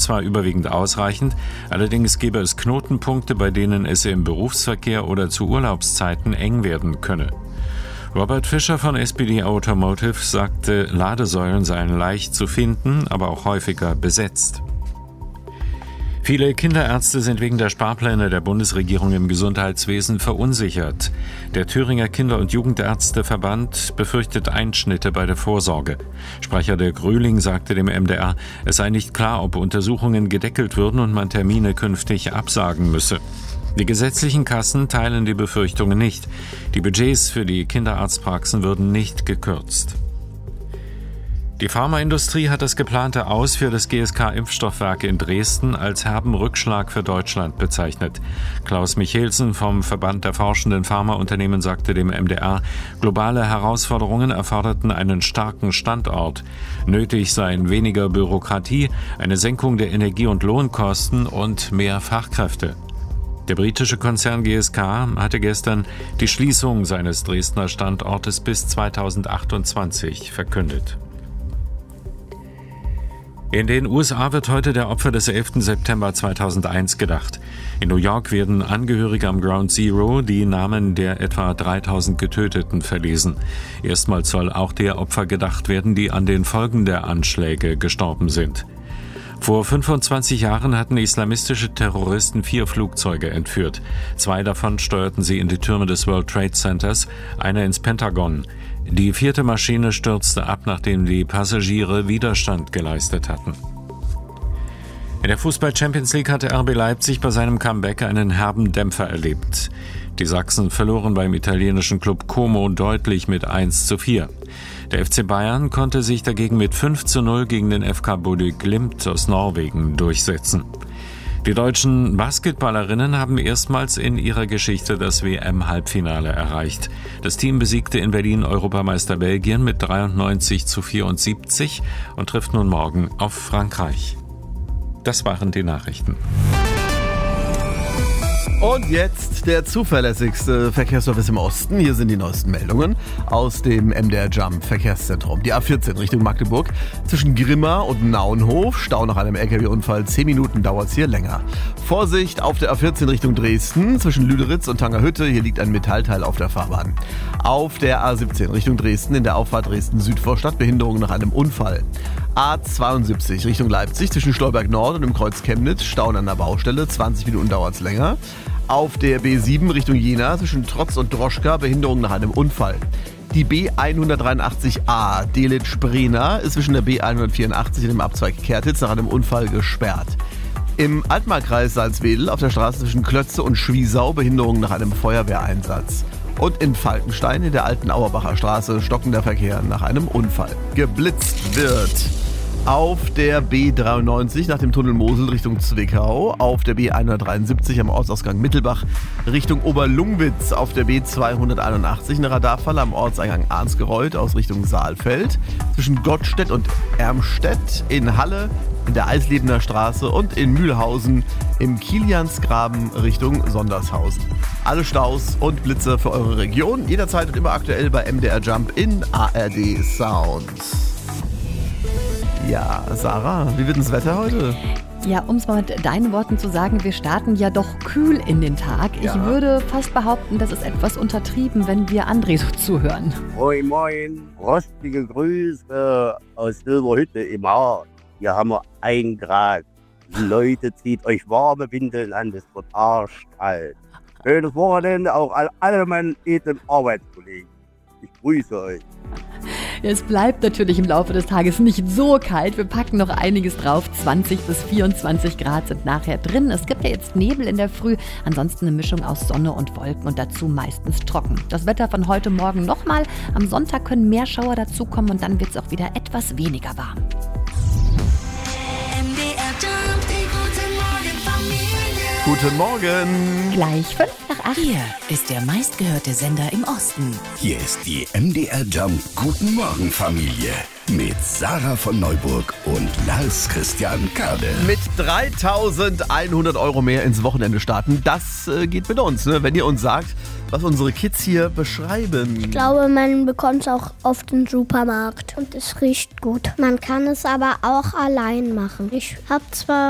zwar überwiegend ausreichend, allerdings gäbe es Knotenpunkte, bei denen es im Berufsverkehr oder zu Urlaubszeiten eng werden könne. Robert Fischer von SPD Automotive sagte, Ladesäulen seien leicht zu finden, aber auch häufiger besetzt. Viele Kinderärzte sind wegen der Sparpläne der Bundesregierung im Gesundheitswesen verunsichert. Der Thüringer Kinder- und Jugendärzteverband befürchtet Einschnitte bei der Vorsorge. Sprecher der Grüling sagte dem MDR, es sei nicht klar, ob Untersuchungen gedeckelt würden und man Termine künftig absagen müsse. Die gesetzlichen Kassen teilen die Befürchtungen nicht. Die Budgets für die Kinderarztpraxen würden nicht gekürzt. Die Pharmaindustrie hat das geplante Aus für das GSK-Impfstoffwerk in Dresden als herben Rückschlag für Deutschland bezeichnet. Klaus Michelsen vom Verband der forschenden Pharmaunternehmen sagte dem MDR, globale Herausforderungen erforderten einen starken Standort. Nötig seien weniger Bürokratie, eine Senkung der Energie- und Lohnkosten und mehr Fachkräfte. Der britische Konzern GSK hatte gestern die Schließung seines Dresdner Standortes bis 2028 verkündet. In den USA wird heute der Opfer des 11. September 2001 gedacht. In New York werden Angehörige am Ground Zero die Namen der etwa 3000 Getöteten verlesen. Erstmals soll auch der Opfer gedacht werden, die an den Folgen der Anschläge gestorben sind. Vor 25 Jahren hatten islamistische Terroristen 4 Flugzeuge entführt. 2 davon steuerten sie in die Türme des World Trade Centers, eine ins Pentagon. Die 4. Maschine stürzte ab, nachdem die Passagiere Widerstand geleistet hatten. In der Fußball-Champions League hatte RB Leipzig bei seinem Comeback einen herben Dämpfer erlebt. Die Sachsen verloren beim italienischen Club Como deutlich mit 1:4. Der FC Bayern konnte sich dagegen mit 5:0 gegen den FK Bodø Glimt aus Norwegen durchsetzen. Die deutschen Basketballerinnen haben erstmals in ihrer Geschichte das WM-Halbfinale erreicht. Das Team besiegte in Berlin Europameister Belgien mit 93:74 und trifft nun morgen auf Frankreich. Das waren die Nachrichten. Und jetzt der zuverlässigste Verkehrsservice im Osten. Hier sind die neuesten Meldungen aus dem MDR Jump Verkehrszentrum. Die A14 Richtung Magdeburg zwischen Grimma und Naunhof. Stau nach einem LKW-Unfall. 10 Minuten dauert es hier länger. Vorsicht auf der A14 Richtung Dresden zwischen Lüderitz und Tangerhütte. Hier liegt ein Metallteil auf der Fahrbahn. Auf der A17 Richtung Dresden in der Auffahrt Dresden-Südvorstadt. Behinderung nach einem Unfall. A72 Richtung Leipzig zwischen Stolberg Nord und dem Kreuz Chemnitz. Stau an der Baustelle. 20 Minuten dauert es länger. Auf der B7 Richtung Jena zwischen Trotz und Droschka, Behinderung nach einem Unfall. Die B183a Delitzsch-Brena ist zwischen der B184 und dem Abzweig Kertitz nach einem Unfall gesperrt. Im Altmarkkreis Salzwedel auf der Straße zwischen Klötze und Schwiesau, Behinderung nach einem Feuerwehreinsatz. Und in Falkenstein in der alten Auerbacher Straße stockender Verkehr nach einem Unfall. Geblitzt wird auf der B93 nach dem Tunnel Mosel Richtung Zwickau, auf der B173 am Ortsausgang Mittelbach Richtung Oberlungwitz, auf der B281 eine Radarfalle am Ortseingang Arnsgereuth aus Richtung Saalfeld, zwischen Gottstedt und Ermstedt, in Halle, in der Eislebener Straße und in Mühlhausen im Kiliansgraben Richtung Sondershausen. Alle Staus und Blitze für eure Region, jederzeit und immer aktuell bei MDR Jump in ARD Sound. Ja, Sarah, wie wird denn das Wetter heute? Ja, um es mal mit deinen Worten zu sagen, wir starten ja doch kühl in den Tag. Ja. Ich würde fast behaupten, das ist etwas untertrieben, wenn wir André so zuhören. Moin, moin, rostige Grüße aus Silberhütte im Haar. Hier haben wir 1 Grad. Leute, zieht euch warme Windeln an, das wird arschkalt. Schönes Wochenende auch an alle meine edlen Arbeitskollegen. Ich grüße euch. Es bleibt natürlich im Laufe des Tages nicht so kalt. Wir packen noch einiges drauf. 20 bis 24 Grad sind nachher drin. Es gibt ja jetzt Nebel in der Früh. Ansonsten eine Mischung aus Sonne und Wolken und dazu meistens trocken. Das Wetter von heute Morgen nochmal. Am Sonntag können mehr Schauer dazukommen und dann wird es auch wieder etwas weniger warm. Guten Morgen. Gleich 7:55. Hier ist der meistgehörte Sender im Osten. Hier ist die MDR Jump Guten Morgen Familie mit Sarah von Neuburg und Lars Christian Kade. Mit 3.100 € mehr ins Wochenende starten, das geht mit uns, ne? Wenn ihr uns sagt, was unsere Kids hier beschreiben. Ich glaube, man bekommt es auch oft im Supermarkt und es riecht gut. Man kann es aber auch allein machen. Ich habe zwar